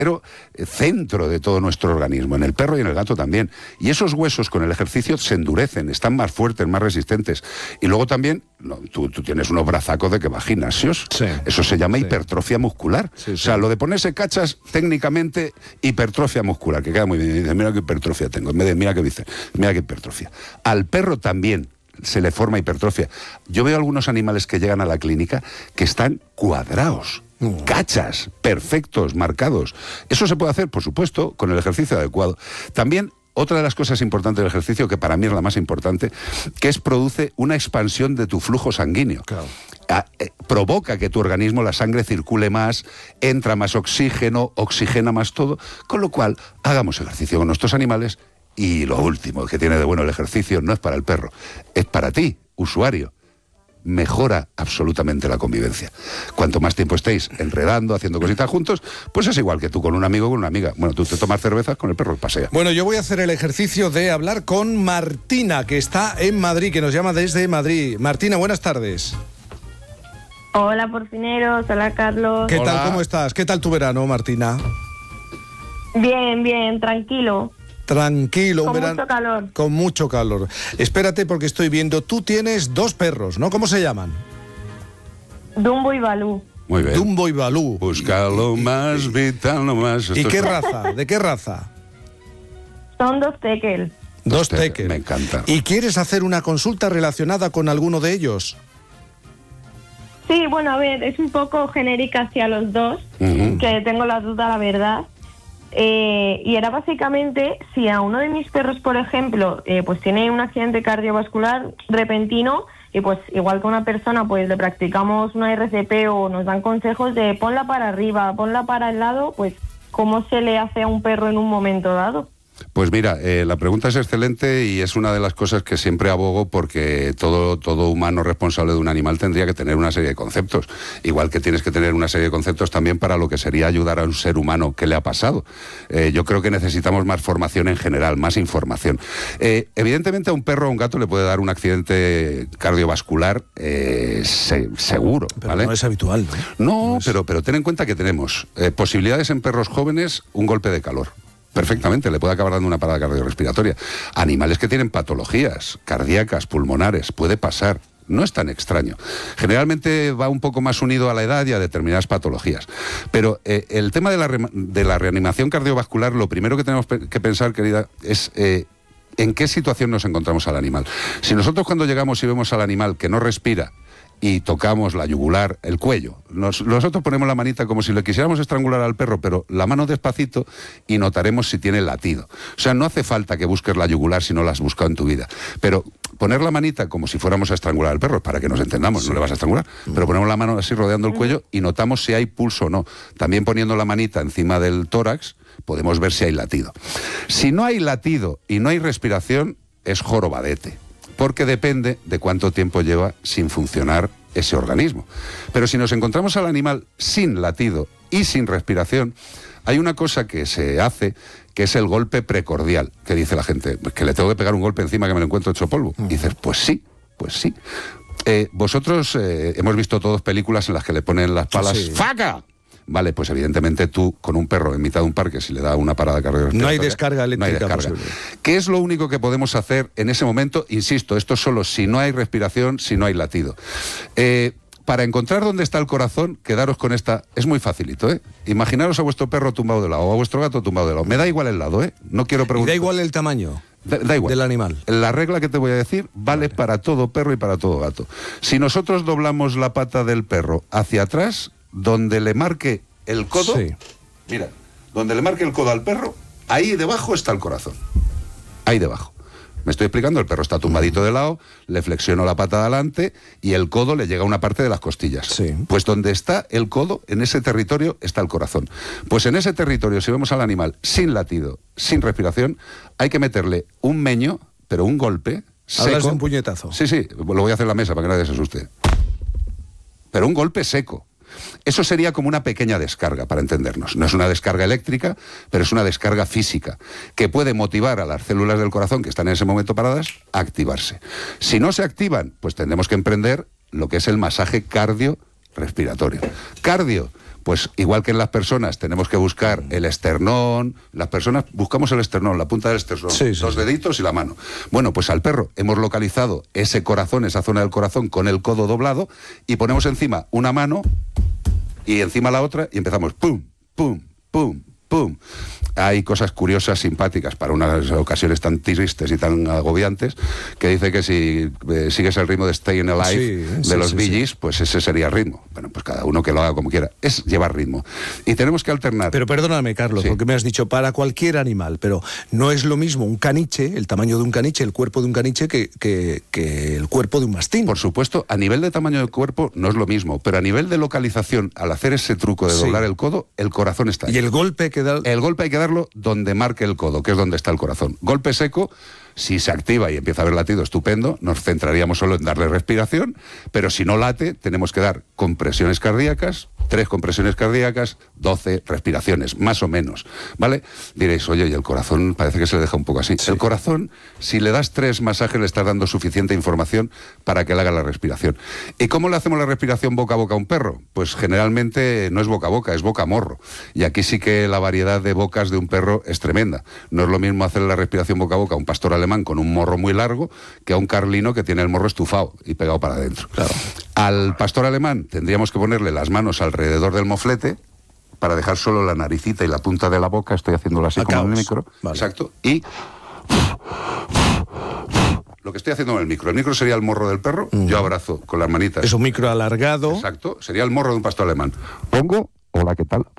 centro de todo nuestro organismo, en el perro y en el gato también. Y esos huesos con el ejercicio se endurecen, están más fuertes, más resistentes. Y luego también, tú tienes unos brazacos de que va a gimnasios. Sí. Eso se llama hipertrofia muscular. Sí, sí. O sea, lo de ponerse cachas, técnicamente, hipertrofia muscular, que queda muy bien. Y dice, mira qué hipertrofia tengo. En vez de, mira qué dice, mira qué hipertrofia. Al perro también se le forma hipertrofia. Yo veo algunos animales que llegan a la clínica que están cuadrados. Cachas, perfectos, marcados. Eso se puede hacer, por supuesto, con el ejercicio adecuado. También, otra de las cosas importantes del ejercicio, que para mí es la más importante, que es produce una expansión de tu flujo sanguíneo. Claro. Provoca que tu organismo, la sangre circule más, entra más oxígeno, oxigena más todo, con lo cual hagamos ejercicio con nuestros animales. Y lo último que tiene de bueno el ejercicio no es para el perro, es para ti, usuario. Mejora absolutamente la convivencia. Cuanto más tiempo estéis enredando, haciendo cositas juntos, pues es igual que tú con un amigo o con una amiga. Bueno, tú te tomas cervezas, con el perro pasea. Bueno, yo voy a hacer el ejercicio de hablar con Martina, que está en Madrid, que nos llama desde Madrid. Martina, buenas tardes. Hola, porcineros. Hola, Carlos. ¿Qué Hola. tal, cómo estás? ¿Qué tal tu verano, Martina? Bien, bien, tranquilo. Tranquilo, un Con verano. mucho calor. Con mucho calor. Espérate, porque estoy viendo, tú tienes 2 perros, ¿no? ¿Cómo se llaman? Dumbo y Balú. Muy bien. Dumbo y Balú. Busca lo más vital, lo más... ¿Y Esto qué es- raza? ¿De qué raza? Son 2 tekel. 2 Tekel, tekel. me encanta. ¿Y quieres hacer una consulta relacionada con alguno de ellos? Sí, bueno, a ver, es un poco genérica hacia los dos, Ujú. que tengo la duda, la verdad. Y era básicamente, si a uno de mis perros, por ejemplo, pues tiene un accidente cardiovascular repentino, y pues igual que una persona, pues le practicamos una RCP o nos dan consejos de ponla para arriba, ponla para el lado, pues ¿cómo se le hace a un perro en un momento dado? Pues mira, la pregunta es excelente y es una de las cosas que siempre abogo, porque todo humano responsable de un animal tendría que tener una serie de conceptos. Igual que tienes que tener una serie de conceptos también para lo que sería ayudar a un ser humano que le ha pasado. Yo creo que necesitamos más formación en general, más información. Evidentemente a un perro o a un gato le puede dar un accidente cardiovascular seguro, Pero ¿vale? no es habitual, ¿no? No, pero ten en cuenta que tenemos posibilidades en perros jóvenes, un golpe de calor. Perfectamente, le puede acabar dando una parada cardiorrespiratoria. Animales que tienen patologías cardíacas, pulmonares, puede pasar. No es tan extraño. Generalmente va un poco más unido a la edad y a determinadas patologías. Pero el tema de la reanimación cardiovascular, lo primero que tenemos que pensar, querida, es en qué situación nos encontramos al animal. Si nosotros cuando llegamos y vemos al animal que no respira y tocamos la yugular, el cuello, nosotros ponemos la manita como si le quisiéramos estrangular al perro, pero la mano despacito, y notaremos si tiene latido. O sea, no hace falta que busques la yugular si no la has buscado en tu vida. Pero poner la manita como si fuéramos a estrangular al perro, para que nos entendamos, no le vas a estrangular, pero ponemos la mano así rodeando el cuello y notamos si hay pulso o no. También poniendo la manita encima del tórax, podemos ver si hay latido. Si no hay latido y no hay respiración, es jorobadete, porque depende de cuánto tiempo lleva sin funcionar ese organismo. Pero si nos encontramos al animal sin latido y sin respiración, hay una cosa que se hace, que es el golpe precordial, que dice la gente, que le tengo que pegar un golpe encima que me lo encuentro hecho polvo. Y dices, pues sí. Vosotros hemos visto todos películas en las que le ponen las palas, Sí. ¡faca! Vale, pues evidentemente tú, con un perro en mitad de un parque, si le da una parada cardiorrespiratoria, No hay descarga eléctrica posible. ¿Qué es lo único que podemos hacer en ese momento? Insisto, esto es solo si no hay respiración, si no hay latido. Para encontrar dónde está el corazón, quedaros con esta, es muy facilito, ¿eh? Imaginaros a vuestro perro tumbado de lado o a vuestro gato tumbado de lado. Me da igual el lado, ¿eh? No quiero Y preguntar. da igual el tamaño Da igual. del animal. La regla que te voy a decir vale para todo perro y para todo gato. Si nosotros doblamos la pata del perro hacia atrás, donde le marque el codo, Sí. mira, donde le marque el codo al perro, ahí debajo está el corazón. Ahí debajo. Me estoy explicando, el perro está tumbadito de lado, le flexiono la pata de adelante y el codo le llega a una parte de las costillas. Sí. Pues donde está el codo, en ese territorio está el corazón. Pues en ese territorio, si vemos al animal sin latido, sin respiración, hay que meterle un meño, pero un golpe seco. Hablas de un puñetazo. Sí, lo voy a hacer en la mesa para que nadie se asuste. Pero un golpe seco. Eso sería como una pequeña descarga, para entendernos. No es una descarga eléctrica, pero es una descarga física, que puede motivar a las células del corazón que están en ese momento paradas a activarse. Si no se activan, pues tendremos que emprender lo que es el masaje cardiorrespiratorio. Cardio, Pues igual que en las personas tenemos que buscar el esternón, las personas buscamos el esternón, la punta del esternón, los deditos y la mano. Bueno, pues al perro hemos localizado ese corazón, esa zona del corazón con el codo doblado y ponemos encima una mano y encima la otra y empezamos pum, pum, pum, pum. Hay cosas curiosas, simpáticas, para unas ocasiones tan tristes y tan agobiantes, que dice que si sigues el ritmo de Stayin' Alive de los Bee Gees, pues ese sería el ritmo. Bueno, pues cada uno que lo haga como quiera. Es llevar ritmo. Y tenemos que alternar. Pero perdóname, Carlos, porque me has dicho para cualquier animal, pero no es lo mismo un caniche, el tamaño de un caniche, el cuerpo de un caniche, que el cuerpo de un mastín. Por supuesto, a nivel de tamaño del cuerpo no es lo mismo, pero a nivel de localización, al hacer ese truco de doblar el codo, el corazón está ahí. Y el golpe que da... El golpe hay que darlo donde marque el codo, que es donde está el corazón. Golpe seco, si se activa y empieza a haber latido, estupendo, nos centraríamos solo en darle respiración, pero si no late, tenemos que dar compresiones cardíacas, 3 compresiones cardíacas, 12 respiraciones, más o menos, ¿vale? Diréis, oye, y el corazón parece que se le deja un poco así. Sí. El corazón, si le das 3 masajes, le estás dando suficiente información para que le haga la respiración. ¿Y cómo le hacemos la respiración boca a boca a un perro? Pues generalmente no es boca a boca, es boca a morro. Y aquí sí que la variedad de bocas de un perro es tremenda. No es lo mismo hacer la respiración boca a boca a un pastor alemán con un morro muy largo que a un carlino que tiene el morro estufado y pegado para adentro. Claro. Al pastor alemán tendríamos que ponerle las manos alrededor del moflete para dejar solo la naricita y la punta de la boca. Estoy haciéndolo así como en el micro. Vale. Exacto. Y lo que estoy haciendo en el micro sería el morro del perro. Yo abrazo con las manitas. Es un micro alargado. Exacto. Sería el morro de un pastor alemán. Pongo, hola, ¿qué tal?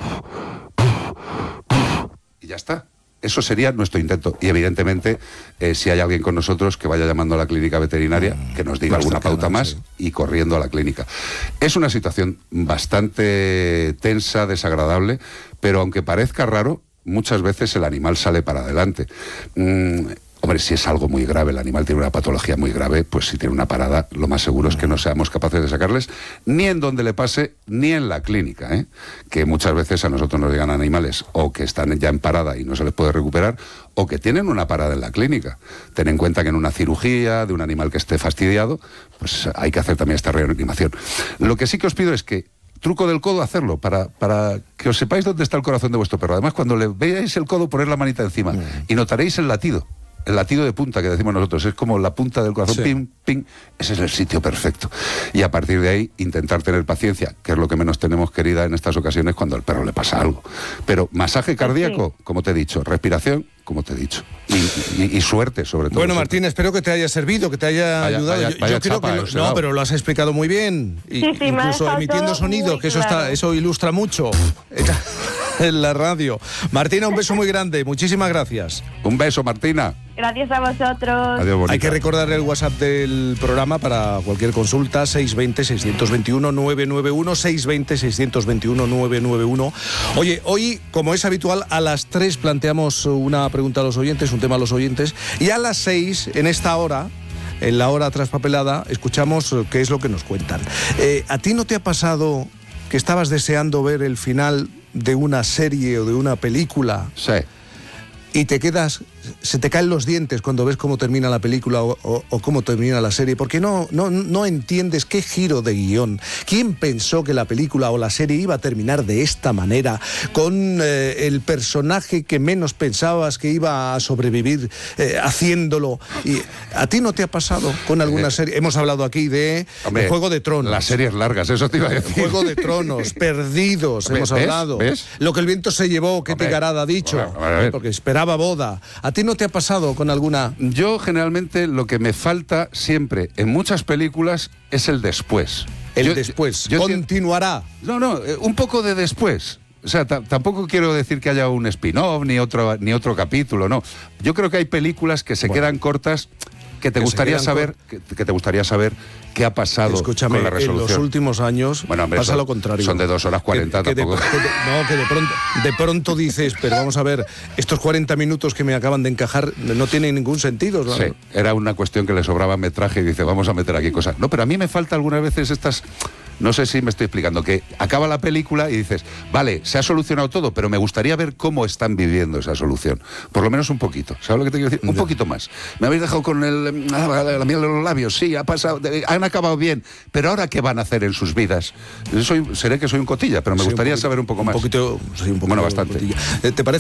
Y ya está. Eso sería nuestro intento. Y evidentemente, si hay alguien con nosotros que vaya llamando a la clínica veterinaria, que nos diga alguna pauta más y corriendo a la clínica. Es una situación bastante tensa, desagradable, pero aunque parezca raro, muchas veces el animal sale para adelante. Hombre, si es algo muy grave, el animal tiene una patología muy grave, pues si tiene una parada, lo más seguro es que no seamos capaces de sacarles ni en donde le pase, ni en la clínica, ¿eh? Que muchas veces a nosotros nos llegan animales o que están ya en parada y no se les puede recuperar, o que tienen una parada en la clínica. Ten en cuenta que en una cirugía de un animal que esté fastidiado, pues hay que hacer también esta reanimación. Lo que sí que os pido es que truco del codo, hacerlo, para que os sepáis dónde está el corazón de vuestro perro. Además, cuando le veáis el codo, poner la manita encima y notaréis el latido. El latido de punta que decimos nosotros, es como la punta del corazón, ping, ping, ese es el sitio perfecto. Y a partir de ahí, intentar tener paciencia, que es lo que menos tenemos, querida, en estas ocasiones cuando al perro le pasa algo. Pero masaje cardíaco, como te he dicho, respiración, como te he dicho, y suerte, sobre todo. Bueno, Martín, espero que te haya servido, que te haya ayudado. Yo creo que no, pero lo has explicado muy bien. Incluso emitiendo sonido, que eso ilustra mucho en la radio. Martina, un beso muy grande, muchísimas gracias. Un beso, Martina. Gracias a vosotros. Adiós, bonita. Hay que recordarle el WhatsApp del programa para cualquier consulta, 620-621-991, 620-621-991. Oye, hoy, como es habitual, a las 3 planteamos una pregunta a los oyentes, un tema a los oyentes, y a las 6, en esta hora, en la hora traspapelada, escuchamos qué es lo que nos cuentan. ¿A ti no te ha pasado que estabas deseando ver el final de una serie o de una película? Sí. Y te quedas, se te caen los dientes cuando ves cómo termina la película o cómo termina la serie, porque no entiendes qué giro de guión. ¿Quién pensó que la película o la serie iba a terminar de esta manera, con el personaje que menos pensabas que iba a sobrevivir haciéndolo? ¿Y a ti no te ha pasado con alguna serie? Hemos hablado aquí de Juego de Tronos. Las series largas, eso te iba a decir. Juego de Tronos, Perdidos, hemos hablado. ¿Ves? Lo que el viento se llevó, que Tigarada ha dicho, porque esperaba boda. ¿A ti no te ha pasado con alguna? Yo generalmente lo que me falta siempre en muchas películas es el después. Después. Continuará. No, un poco de después. O sea, tampoco quiero decir que haya un spin-off ni otro capítulo, no. Yo creo que hay películas que se quedan cortas, que te gustaría saber qué ha pasado. Escúchame, con la resolución. En los últimos años pasa lo contrario. Son de 2 horas 40 tampoco. Que de pronto dices, pero vamos a ver, estos 40 minutos que me acaban de encajar no tienen ningún sentido, ¿no? Sí, era una cuestión que le sobraba metraje y dice, vamos a meter aquí cosas. No, pero a mí me falta algunas veces estas No sé si me estoy explicando, que acaba la película y dices, vale, se ha solucionado todo, pero me gustaría ver cómo están viviendo esa solución. Por lo menos un poquito. ¿Sabes lo que te quiero decir? Un poquito más. Me habéis dejado con la miel de los labios, sí, ha pasado, han acabado bien, pero ahora ¿qué van a hacer en sus vidas? Seré que soy un cotilla, pero me gustaría saber un poco más. Un poquito, bueno, bastante. ¿Te parece?